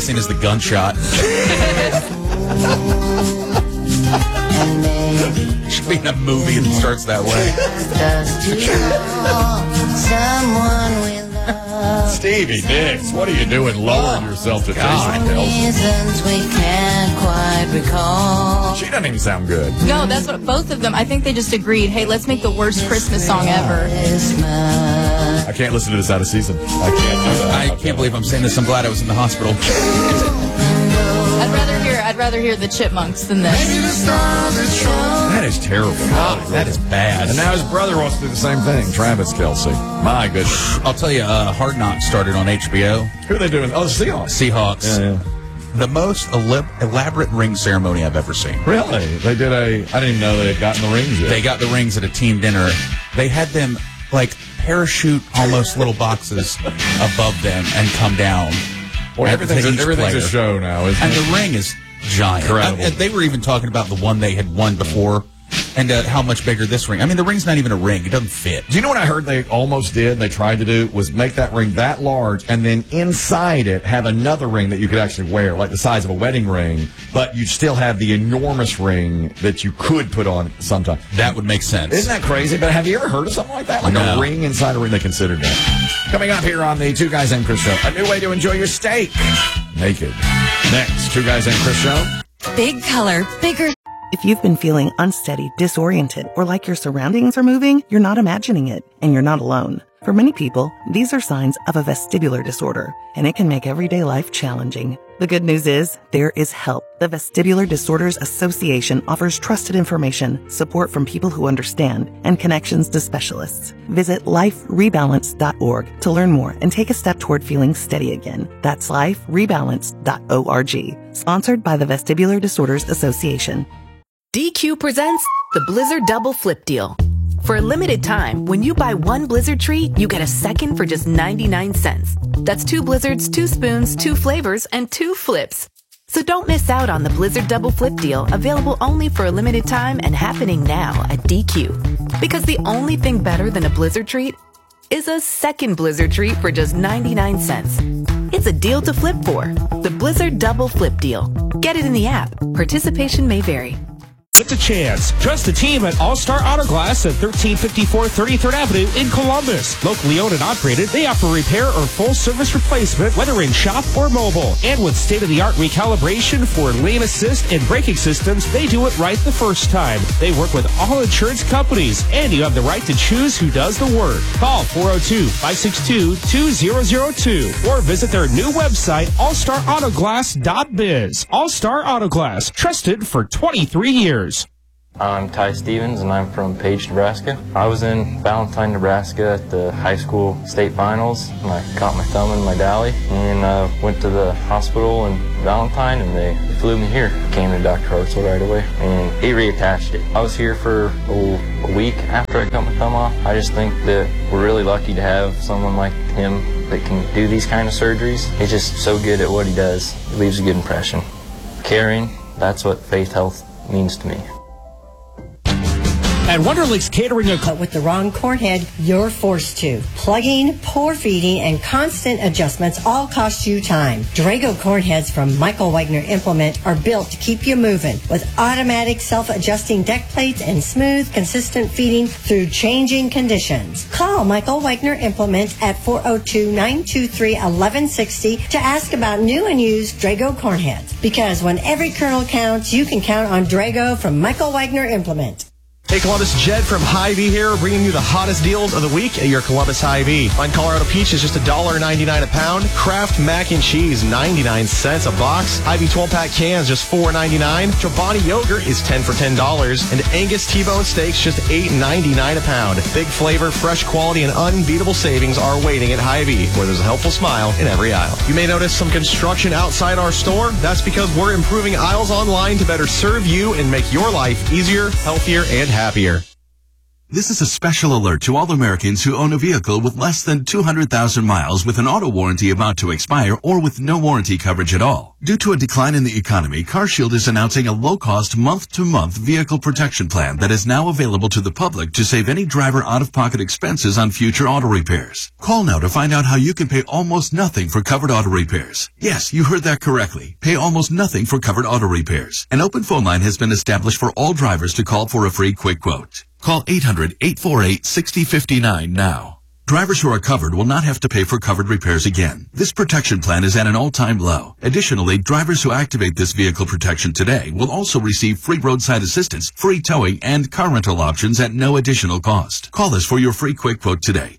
Seen as the gunshot. Should be in a movie and starts that way. Stevie Nicks, what are you doing lowering yourself to Jason Reasons we can't quite recall. She doesn't even sound good. No, that's what both of them. I think they just agreed, hey, let's make the worst Christmas song ever. I can't listen to this out of season. I can't do that. I can't believe I'm saying this. I'm glad I was in the hospital. I'd rather hear the Chipmunks than this. That is terrible. That is bad. And now his brother wants to do the same thing, Travis Kelce. My goodness. I'll tell you, Hard Knocks started on HBO. Who are they doing? Oh, the Seahawks. Seahawks. Yeah. The most elaborate ring ceremony I've ever seen. Really? They did I didn't even know they had gotten the rings yet. They got the rings at a team dinner. They had them, like, parachute almost little boxes above them and come down. Boy, everything's a show now, isn't and it? And the ring is giant. Incredible. They were even talking about the one they had won before and how much bigger this ring. I mean, the ring's not even a ring. It doesn't fit. Do you know what I heard they almost did? They tried to do was make that ring that large and then inside it have another ring that you could actually wear, like the size of a wedding ring, but you'd still have the enormous ring that you could put on sometime. That would make sense. Isn't that crazy? But have you ever heard of something like that? Like a ring inside a ring? They considered that. Coming up here on the Two Guys Named Chris Show, a new way to enjoy your steak naked. Next, Two Guys Named Chris Show. Big color, bigger. If you've been feeling unsteady, disoriented, or like your surroundings are moving, you're not imagining it, and you're not alone. For many people, these are signs of a vestibular disorder, and it can make everyday life challenging. The good news is, there is help. The Vestibular Disorders Association offers trusted information, support from people who understand, and connections to specialists. Visit liferebalance.org to learn more and take a step toward feeling steady again. That's liferebalance.org. Sponsored by the Vestibular Disorders Association. DQ presents the Blizzard Double Flip Deal. For a limited time, when you buy one Blizzard treat, you get a second for just 99 cents. That's 2 Blizzards, 2 spoons, 2 flavors, and 2 flips. So don't miss out on the Blizzard Double Flip Deal, available only for a limited time and happening now at DQ. Because the only thing better than a Blizzard treat is a second Blizzard treat for just 99 cents. It's a deal to flip for. The Blizzard Double Flip Deal. Get it in the app. Participation may vary. It's a chance. Trust the team at All-Star Auto Glass at 1354 33rd Avenue in Columbus. Locally owned and operated, they offer repair or full-service replacement, whether in shop or mobile. And with state-of-the-art recalibration for lane assist and braking systems, they do it right the first time. They work with all insurance companies, and you have the right to choose who does the work. Call 402-562-2002 or visit their new website, allstarautoglass.biz. All-Star Auto Glass, trusted for 23 years. I'm Ty Stevens, and I'm from Page, Nebraska. I was in Valentine, Nebraska at the high school state finals, and I caught my thumb in my dolly, and went to the hospital in Valentine, and they flew me here. Came to Dr. Hartzell right away, and he reattached it. I was here for a week after I cut my thumb off. I just think that we're really lucky to have someone like him that can do these kind of surgeries. He's just so good at what he does. He leaves a good impression. Caring, that's what Faith Health means to me. At Wonderlicks Catering But with the wrong corn head, you're forced to. Plugging, pour feeding, and constant adjustments all cost you time. Drago corn heads from Michael Wagner Implement are built to keep you moving with automatic self-adjusting deck plates and smooth, consistent feeding through changing conditions. Call Michael Wagner Implement at 402-923-1160 to ask about new and used Drago corn heads. Because when every kernel counts, you can count on Drago from Michael Wagner Implement. Hey Columbus, Jed from Hy-Vee here, bringing you the hottest deals of the week at your Columbus Hy-Vee. Find Colorado Peach is just $1.99 a pound. Kraft Mac and Cheese, 99 cents a box. Hy-Vee 12-pack cans, just $4.99. Chobani Yogurt is 10 for $10. And Angus T-Bone Steaks, just $8.99 a pound. Big flavor, fresh quality, and unbeatable savings are waiting at Hy-Vee, where there's a helpful smile in every aisle. You may notice some construction outside our store. That's because we're improving aisles online to better serve you and make your life easier, healthier, and happier. This is a special alert to all Americans who own a vehicle with less than 200,000 miles with an auto warranty about to expire or with no warranty coverage at all. Due to a decline in the economy, CarShield is announcing a low-cost month-to-month vehicle protection plan that is now available to the public to save any driver out-of-pocket expenses on future auto repairs. Call now to find out how you can pay almost nothing for covered auto repairs. Yes, you heard that correctly. Pay almost nothing for covered auto repairs. An open phone line has been established for all drivers to call for a free quick quote. Call 800-848-6059 now. Drivers who are covered will not have to pay for covered repairs again. This protection plan is at an all-time low. Additionally, drivers who activate this vehicle protection today will also receive free roadside assistance, free towing, and car rental options at no additional cost. Call us for your free quick quote today.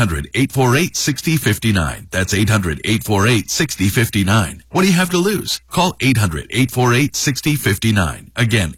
800-848-6059. That's 800-848-6059. What do you have to lose? Call 800-848-6059. Again,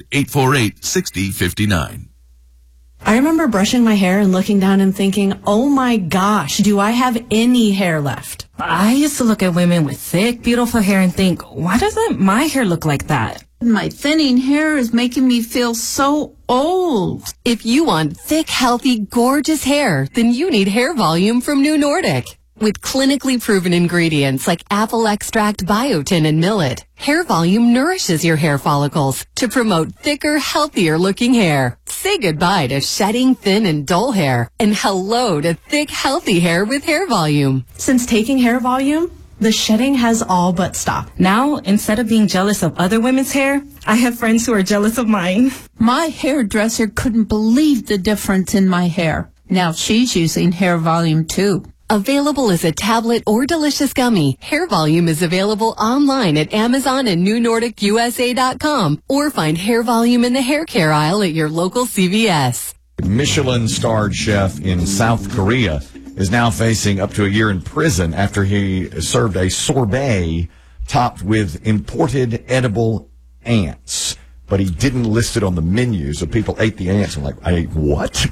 800-848-6059. I remember brushing my hair and looking down and thinking, oh my gosh, do I have any hair left? I used to look at women with thick, beautiful hair and think, why doesn't my hair look like that? My thinning hair is making me feel so old. If you want thick, healthy, gorgeous hair, then you need Hair Volume from New Nordic. With clinically proven ingredients like apple extract, biotin, and millet, Hair Volume nourishes your hair follicles to promote thicker, healthier looking hair. Say goodbye to shedding, thin, and dull hair, and hello to thick, healthy hair with Hair Volume. Since taking Hair Volume, the shedding has all but stopped. Now, instead of being jealous of other women's hair, I have friends who are jealous of mine. My hairdresser couldn't believe the difference in my hair. Now she's using Hair Volume too. Available as a tablet or delicious gummy, Hair Volume is available online at Amazon and NewNordicUSA.com, or find Hair Volume in the hair care aisle at your local CVS. Michelin-starred chef in South Korea is now facing up to a year in prison after he served a sorbet topped with imported edible ants. But he didn't list it on the menu, so people ate the ants and like, I ate what?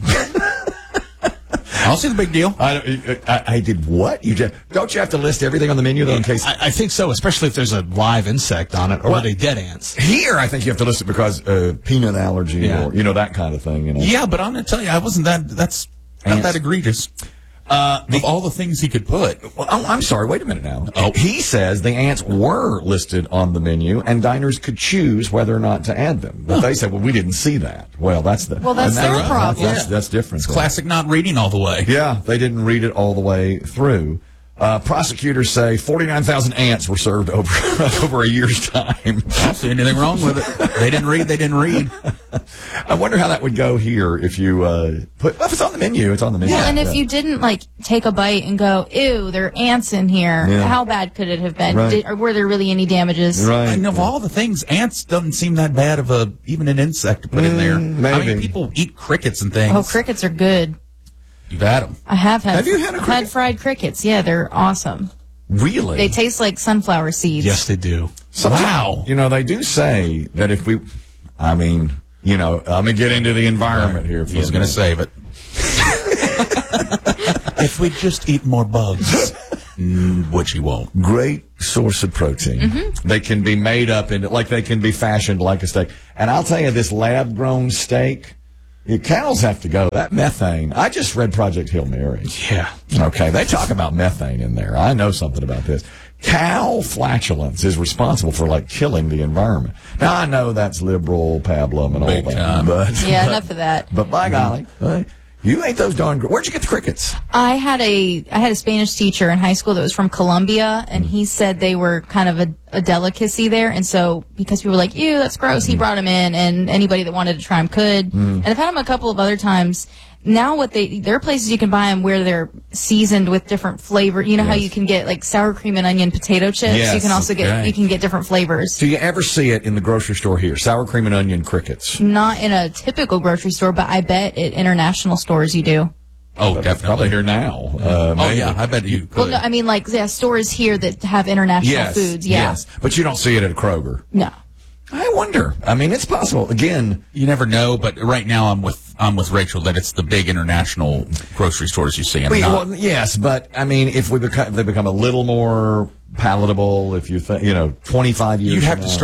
I don't see the big deal. I did what? Don't you have to list everything on the menu, though, in case? I think so, especially if there's a live insect on it, or are they dead ants? Here, I think you have to list it because peanut allergy or, that kind of thing. Yeah, but I'm going to tell you, that's not that egregious. Of all the things he could put. Well, I'm sorry, wait a minute now. He says the ants were listed on the menu, and diners could choose whether or not to add them. But they said, well, we didn't see that. Well, that's their problem. That's different. It's classic not reading all the way. Yeah, they didn't read it all the way through. Prosecutors say 49,000 ants were served over a year's time. I don't see anything wrong with it. They didn't read. I wonder how that would go here if you if it's on the menu, it's on the menu. Well, and if you didn't take a bite and go, ew, there are ants in here, how bad could it have been? Right. Or were there really any damages? Right. And of all the things, ants doesn't seem that bad of even an insect to put in there. Maybe. I mean, people eat crickets and things. Oh, crickets are good. You've had them. I have had. Have you had a cricket? Had fried crickets. Yeah, they're awesome. Really? They taste like sunflower seeds. Yes, they do. So, wow. They do say that if we, I'm going to get into the environment here. He's going to save it. If we just eat more bugs, which he won't. Great source of protein. Mm-hmm. They can be made up they can be fashioned like a steak. And I'll tell you, this lab-grown steak, your cows have to go. That methane. I just read Project Hail Mary. Yeah. Okay, they talk about methane in there. I know something about this. Cow flatulence is responsible for killing the environment. Now I know that's liberal pablum and all Big that, time. but enough of that. But by golly, you ate those darn. Where'd you get the crickets? I had a Spanish teacher in high school that was from Colombia, and he said they were kind of a delicacy there. And so because people were like, ew, that's gross, he brought them in, and anybody that wanted to try them could. And I've had them a couple of other times. Now there are places you can buy them where they're seasoned with different flavor. You know how you can get sour cream and onion potato chips? Yes, you can also get different flavors. Do you ever see it in the grocery store here? Sour cream and onion crickets. Not in a typical grocery store, but I bet at international stores you do. Oh, definitely. Probably here now. I bet you could. Well, no, I mean stores here that have international foods. Yeah. Yes, but you don't see it at a Kroger. No. I wonder. I mean, it's possible. Again, you never know. But right now, I'm with Rachel that it's the big international grocery stores you see. Yes, but I mean, if they become a little more palatable, if you 25 years, you'd have to start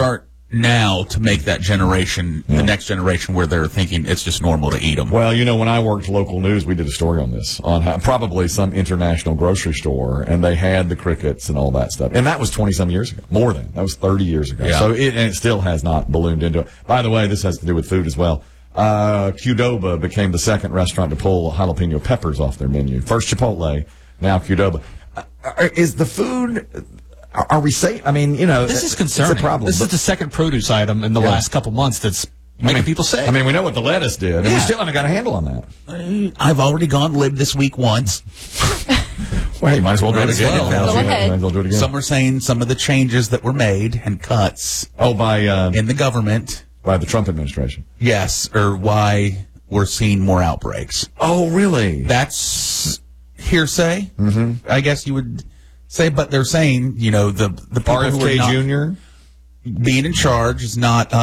now to make that generation, the next generation, where they're thinking it's just normal to eat them. Well, you know, when I worked local news, we did a story on this, on how, probably some international grocery store, and they had the crickets and all that stuff. And that was 20-some years ago. More than. That was 30 years ago. Yeah. So it still has not ballooned into it. By the way, this has to do with food as well. Qdoba became the second restaurant to pull jalapeno peppers off their menu. First Chipotle, now Qdoba. Is the food... Are we safe? I mean, you know, this is concerning. It's a problem. This is the second produce item in the last couple months that's making people sick. I mean, we know what the lettuce did, and we still haven't got a handle on that. I've already gone live this week once. Well, you might as well do it again. Go ahead. Might as well do it again. Some are saying some of the changes that were made and cuts in the government. By the Trump administration. Yes, or why we're seeing more outbreaks. Oh, really? That's hearsay, I guess you would say, but they're saying, you know, the people who are not being in charge is not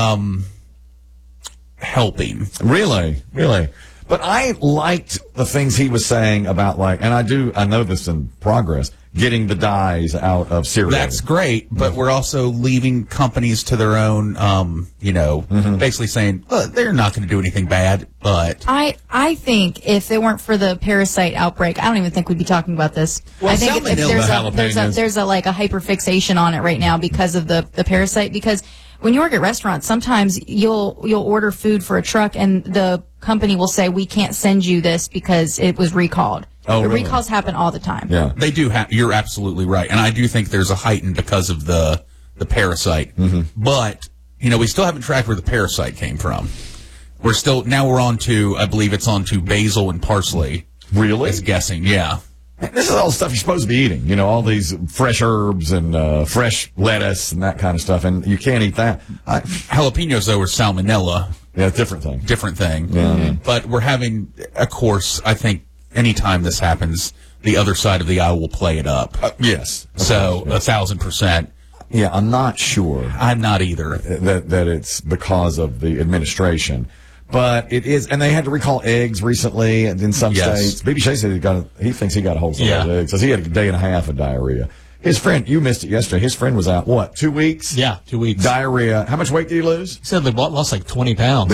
helping. Really? But I liked the things he was saying about, like, and I know this in progress, getting the dyes out of cereal. That's great, but we're also leaving companies to their own, basically saying, they're not going to do anything bad, but... I think if it weren't for the parasite outbreak, I don't even think we'd be talking about this. Well, I think if there's a hyperfixation on it right now because of the parasite, because when you work at restaurants, sometimes you'll order food for a truck and the company will say, we can't send you this because it was recalled. Oh, the really? recalls happen all the time. Yeah, they do. You're absolutely right, and I do think there's a heightened because of the parasite. But you know, we still haven't tracked where the parasite came from. We're on to, I believe it's on to basil and parsley. Really? Is guessing, yeah. This is all stuff you're supposed to be eating. You know, all these fresh herbs and fresh lettuce and that kind of stuff, and you can't eat that. Jalapenos, though, are salmonella. Yeah, different thing. Yeah. But we're having, of course, I think anytime this happens, the other side of the aisle will play it up. Yes. So, 1,000%. Yeah, I'm not sure. I'm not either. That it's because of the administration. But it is, and they had to recall eggs recently in some states. Baby Shay said he thinks he got a hold of some of those eggs because he had a day and a half of diarrhea. His friend, you missed it yesterday. His friend was out, 2 weeks? Yeah, 2 weeks. Diarrhea. How much weight did he lose? He said they lost like 20 pounds.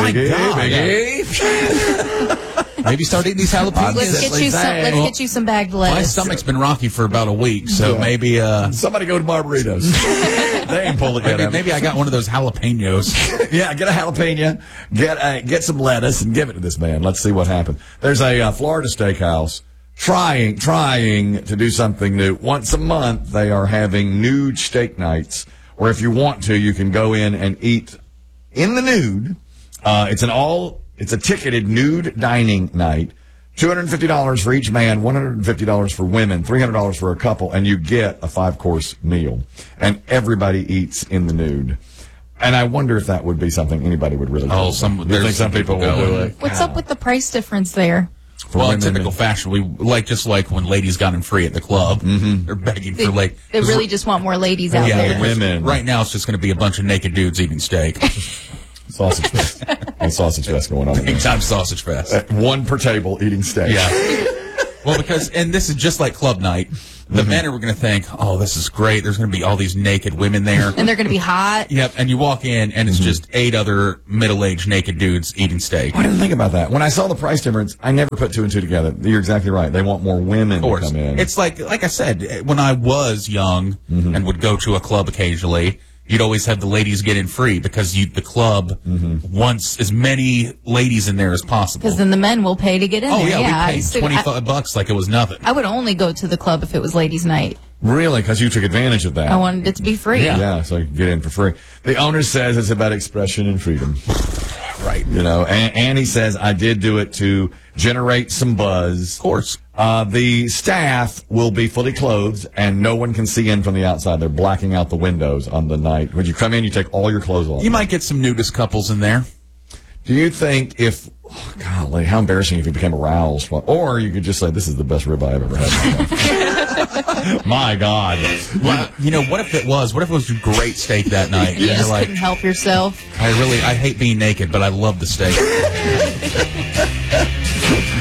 Maybe start eating these jalapenos. Let's get you some bagged lettuce. My stomach's been rocky for about a week, so maybe somebody go to Barbaritos. They ain't pull it yet. Maybe I got one of those jalapenos. Yeah, get a jalapeno, get some lettuce, and give it to this man. Let's see what happens. There's a Florida steakhouse trying to do something new. Once a month, they are having nude steak nights, where if you want to, you can go in and eat in the nude. It's a ticketed nude dining night. $250 for each man, $150 for women, $300 for a couple, and you get a 5-course meal. And everybody eats in the nude. And I wonder if that would be something anybody would really do. Oh, some people will do it. What's up with the price difference there? Well, in typical fashion, we just like when ladies got them free at the club. They're begging for ladies. They really just want more ladies out there. Women. Right now, it's just going to be a bunch of naked dudes eating steak. Sausage fest. And sausage fest going on. Big time sausage fest. One per table eating steak. Yeah. Well, and this is just like club night. The men are going to think, oh, this is great. There's going to be all these naked women there. And they're going to be hot. Yep. And you walk in, and it's just 8 other middle-aged naked dudes eating steak. I didn't think about that. When I saw the price difference, I never put 2 and 2 together. You're exactly right. They want more women to come in. It's like I said, when I was young and would go to a club occasionally, you'd always have the ladies get in free because the club wants as many ladies in there as possible. Because then the men will pay to get in there. Oh, yeah, we paid $25 like it was nothing. I would only go to the club if it was ladies' night. Really? Because you took advantage of that. I wanted it to be free. Yeah, so you can get in for free. The owner says it's about expression and freedom. Right. You know, and he says, I did do it to generate some buzz. Of course. The staff will be fully clothed, and no one can see in from the outside. They're blacking out the windows on the night. When you come in, you take all your clothes off. You might get some nudist couples in there. Do you think golly, how embarrassing if you became aroused. Or you could just say, this is the best ribeye I've ever had. My God. Well, you know, what if it was a great steak that night? You just couldn't help yourself. I hate being naked, but I love the steak. All right, I'll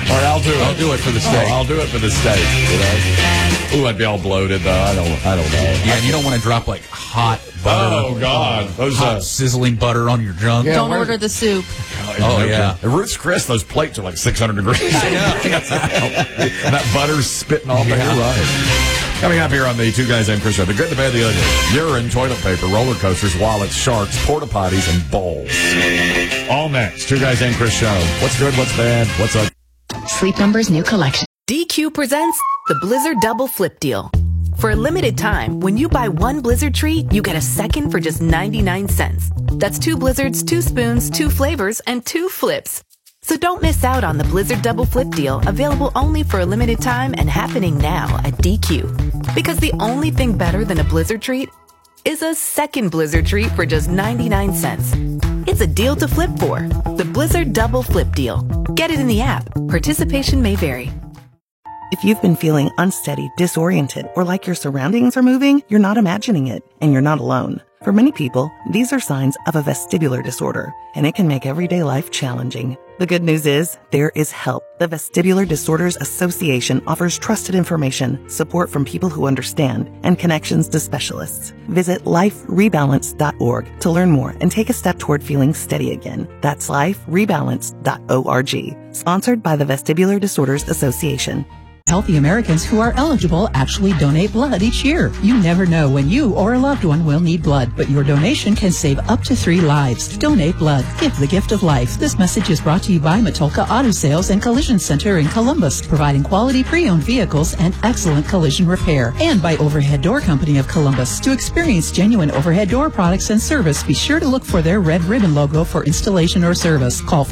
do it. I'll do it for the steak. I'll do it for the steak. You know? Ooh, I'd be all bloated though. I don't know. Yeah, and you don't want to drop like hot butter. Oh God, those hot sizzling butter on your junk. Don't order the soup. Oh yeah, at Ruth's Chris, those plates are like 600 degrees. I know. And that butter's spitting all the right. Coming up here on the Two Guys Named Chris show, the good, the bad, the ugly. Urine, toilet paper, roller coasters, wallets, sharks, porta potties, and bowls. All next. Two Guys Named Chris show. What's good? What's bad? What's up? Sleep Number's new collection. DQ presents the Blizzard Double Flip Deal. For a limited time, when you buy one Blizzard treat, you get a second for just 99 cents. That's 2 Blizzards, 2 spoons, 2 flavors, and 2 flips. So don't miss out on the Blizzard Double Flip Deal, available only for a limited time and happening now at DQ. Because the only thing better than a Blizzard treat is a second Blizzard treat for just 99 cents. It's a deal to flip for. The Blizzard Double Flip Deal. Get it in the app. Participation may vary. If you've been feeling unsteady, disoriented, or like your surroundings are moving, you're not imagining it, and you're not alone. For many people, these are signs of a vestibular disorder, and it can make everyday life challenging. The good news is, there is help. The Vestibular Disorders Association offers trusted information, support from people who understand, and connections to specialists. Visit liferebalance.org to learn more and take a step toward feeling steady again. That's liferebalance.org. Sponsored by the Vestibular Disorders Association. Healthy Americans who are eligible actually donate blood each year. You never know when you or a loved one will need blood, but your donation can save up to 3 lives. Donate blood. Give the gift of life. This message is brought to you by Matulka Auto Sales and Collision Center in Columbus, providing quality pre-owned vehicles and excellent collision repair. And by Overhead Door Company of Columbus. To experience genuine overhead door products and service, be sure to look for their red ribbon logo for installation or service. Call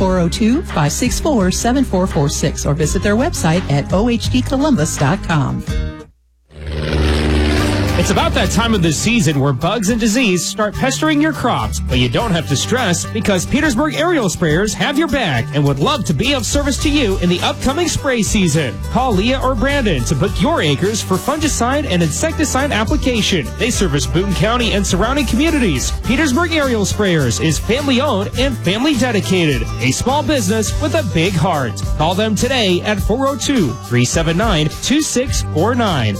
402-564-7446 or visit their website at OHDColumbus.com. It's about that time of the season where bugs and disease start pestering your crops, but you don't have to stress because Petersburg Aerial Sprayers have your back and would love to be of service to you in the upcoming spray season. Call Leah or Brandon to book your acres for fungicide and insecticide application. They service Boone County and surrounding communities. Petersburg Aerial Sprayers is family-owned and family-dedicated, a small business with a big heart. Call them today at 402-379-2649.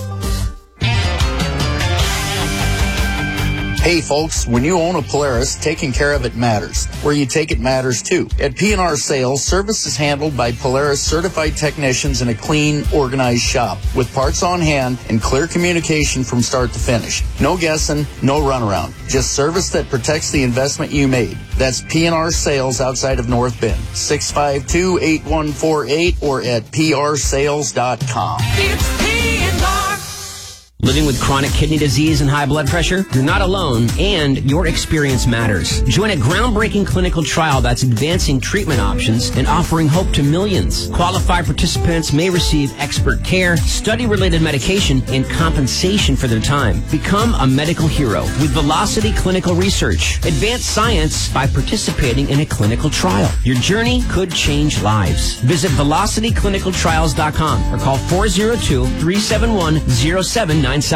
Hey folks, when you own a Polaris, taking care of it matters. Where you take it matters too. At P&R Sales, service is handled by Polaris certified technicians in a clean, organized shop with parts on hand and clear communication from start to finish. No guessing, no runaround. Just service that protects the investment you made. That's P&R Sales outside of North Bend. 652-8148 or at prsales.com. It's P&R. Living with chronic kidney disease and high blood pressure? You're not alone, and your experience matters. Join a groundbreaking clinical trial that's advancing treatment options and offering hope to millions. Qualified participants may receive expert care, study-related medication, and compensation for their time. Become a medical hero with Velocity Clinical Research. Advance science by participating in a clinical trial. Your journey could change lives. Visit VelocityClinicalTrials.com or call 402-371-0797. And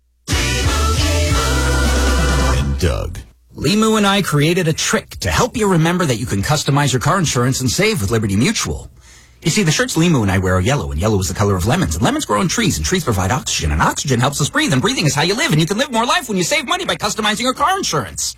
Doug. Limu and I created a trick to help you remember that you can customize your car insurance and save with Liberty Mutual. You see, the shirts Limu and I wear are yellow, and yellow is the color of lemons. And lemons grow on trees, and trees provide oxygen, and oxygen helps us breathe, and breathing is how you live, and you can live more life when you save money by customizing your car insurance.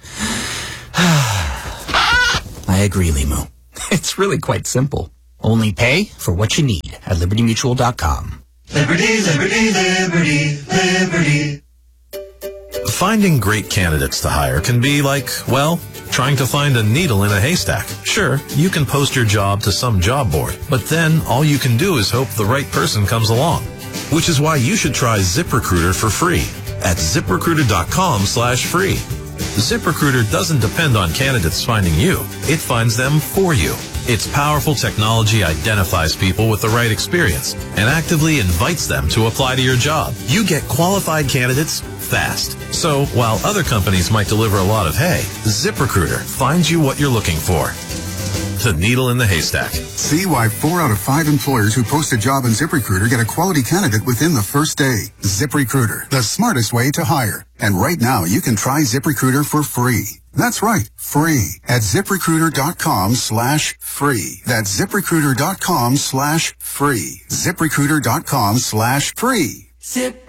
I agree, Limu. It's really quite simple. Only pay for what you need at LibertyMutual.com. Liberty, liberty, liberty, liberty. Finding great candidates to hire can be like, well, trying to find a needle in a haystack. Sure, you can post your job to some job board, but then all you can do is hope the right person comes along. Which is why you should try ZipRecruiter for free at ZipRecruiter.com/free. ZipRecruiter doesn't depend on candidates finding you. It finds them for you. Its powerful technology identifies people with the right experience and actively invites them to apply to your job. You get qualified candidates fast. So while other companies might deliver a lot of hay, ZipRecruiter finds you what you're looking for. The needle in the haystack. See why 4 out of 5 employers who post a job on ZipRecruiter get a quality candidate within the first day. ZipRecruiter, the smartest way to hire. And right now, you can try ZipRecruiter for free. That's right, free at ZipRecruiter.com/free. That's ZipRecruiter.com/free. ZipRecruiter.com/free. Zip